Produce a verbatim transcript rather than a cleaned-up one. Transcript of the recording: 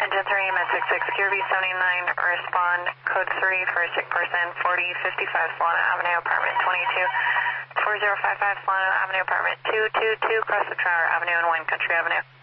Engine three, Med six six, Q R V seventy-nine, respond, code three for a sick person, forty fifty-five Solano Avenue, apartment twenty-two, four zero five five Solano Avenue, apartment two two two, across the Trower Avenue and Wine Country Avenue.